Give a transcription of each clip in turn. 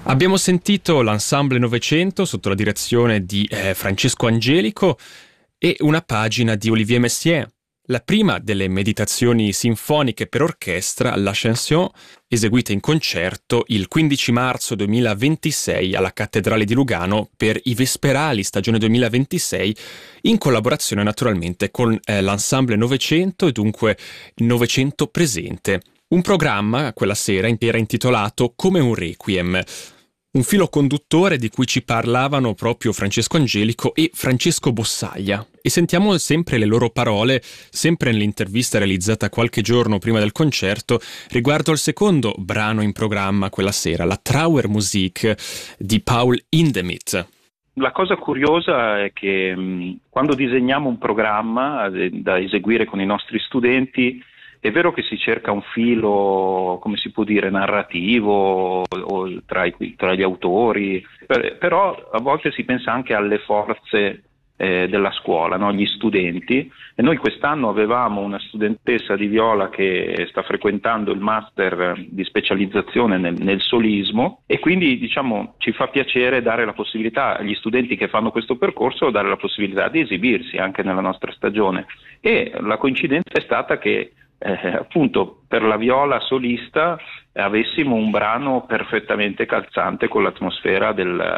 Abbiamo sentito l'Ensemble Novecento sotto la direzione di Francesco Angelico e una pagina di Olivier Messiaen, la prima delle meditazioni sinfoniche per orchestra, l'Ascension, eseguita in concerto il 15 marzo 2026 alla Cattedrale di Lugano per i Vesperali stagione 2026, in collaborazione naturalmente con l'Ensemble Novecento e dunque il Novecento presente. Un programma quella sera era intitolato Come un Requiem, un filo conduttore di cui ci parlavano proprio Francesco Angelico e Francesco Bossaglia. E sentiamo sempre le loro parole, sempre nell'intervista realizzata qualche giorno prima del concerto, riguardo al secondo brano in programma quella sera, la Trauermusik di Paul Hindemith. La cosa curiosa è che quando disegniamo un programma da eseguire con i nostri studenti, è vero che si cerca un filo, come si può dire, narrativo o tra gli autori, però a volte si pensa anche alle forze della scuola, no? Gli studenti. E noi quest'anno avevamo una studentessa di viola che sta frequentando il master di specializzazione nel solismo, e quindi ci fa piacere dare la possibilità agli studenti che fanno questo percorso, dare la possibilità di esibirsi anche nella nostra stagione. E la coincidenza è stata che appunto per la viola solista avessimo un brano perfettamente calzante con l'atmosfera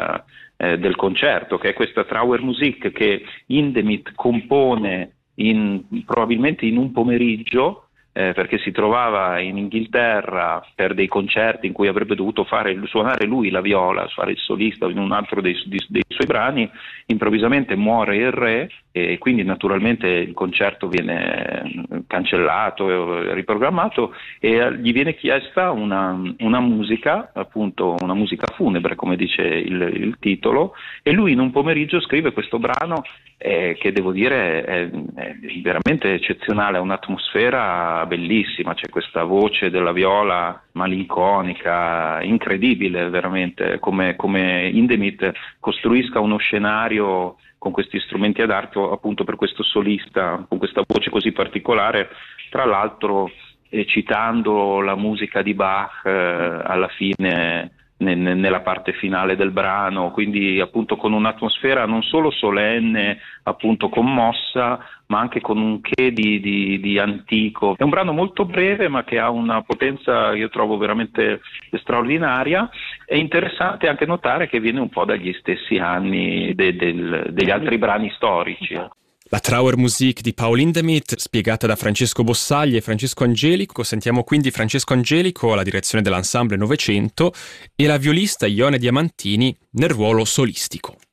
del concerto, che è questa Trauermusik che Hindemith compone probabilmente in un pomeriggio, perché si trovava in Inghilterra per dei concerti in cui avrebbe dovuto suonare lui la viola, fare il solista in un altro dei suoi brani. Improvvisamente muore il re e quindi naturalmente il concerto viene cancellato, riprogrammato, e gli viene chiesta una musica, appunto una musica funebre, come dice il titolo, e lui in un pomeriggio scrive questo brano che devo dire è veramente eccezionale, ha un'atmosfera bellissima, c'è questa voce della viola malinconica, incredibile veramente, come Hindemith costruisca uno scenario con questi strumenti ad arco appunto per questo solista, con questa voce così particolare, tra l'altro citando la musica di Bach alla fine, nella parte finale del brano, quindi appunto con un'atmosfera non solo solenne, appunto commossa, ma anche con un che di antico. È un brano molto breve ma che ha una potenza, io trovo, veramente straordinaria. È interessante anche notare che viene un po' dagli stessi anni degli altri brani storici. La Trauermusik di Paul Hindemith, spiegata da Francesco Bossaglia e Francesco Angelico. Sentiamo quindi Francesco Angelico alla direzione dell'Ensemble Novecento e la violista Ione Diamantini nel ruolo solistico.